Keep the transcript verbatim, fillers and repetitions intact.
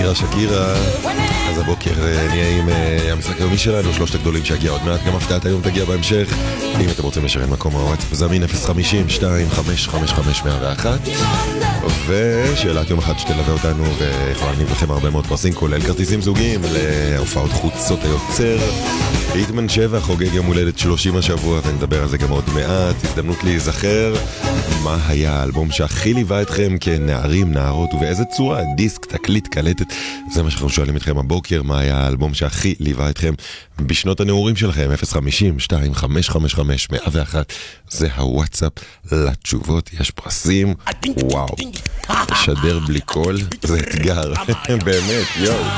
שרה שקירה. אז הבוקר נהיה עם המשחק היומי שלנו, שלושת הגדולים שיגיע עוד מעט, גם הפתעת היום תגיע בהמשך. אם אתם רוצים לשרן מקום הוואטסאפ זמין אפס חמישים שתיים חמש חמש חמש מאה ואחת, ושאלת יום אחד שתלווה אותנו ויכולה להניב לכם הרבה מאוד פרסים, כולל כרטיסים זוגיים להופעות חוצות היוצר. היטמן שבע חוגג יום הולדת שלושים השבוע, ונדבר על זה גם עוד מעט. הזדמנות להיזכר מה היה האלבום שהכי ליווה אתכם כנערים, נערות, ובאיזה צורה, דיסק, תקליט, קלטת. זה מה שאנחנו שואלים אתכם הבוקר, מה היה האלבום שהכי ליווה אתכם בשנות הנעורים שלכם. אפס חמישים שתיים חמש חמש חמש מאה ואחת, זה הוואטסאפ לתשובות. יש פרסים, וואו, שדר בלי קול, זה אתגר באמת, יואו.